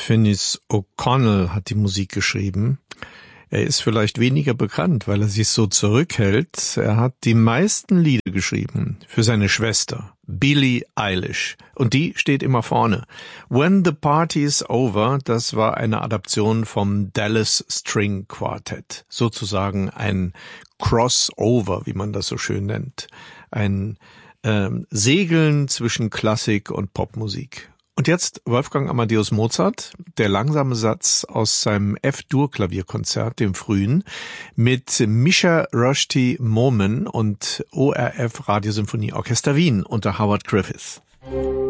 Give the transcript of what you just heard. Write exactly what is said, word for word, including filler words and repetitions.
Finis O'Connell hat die Musik geschrieben. Er ist vielleicht weniger bekannt, weil er sich so zurückhält. Er hat die meisten Lieder geschrieben für seine Schwester, Billie Eilish. Und die steht immer vorne. When the Party is Over, das war eine Adaption vom Dallas String Quartet. Sozusagen ein Crossover, wie man das so schön nennt. Ein ähm, Segeln zwischen Klassik und Popmusik. Und jetzt Wolfgang Amadeus Mozart, der langsame Satz aus seinem F-Dur-Klavierkonzert, dem frühen, mit Misha Rushdie Momen und O R F Radiosymphonie Orchester Wien unter Howard Griffith.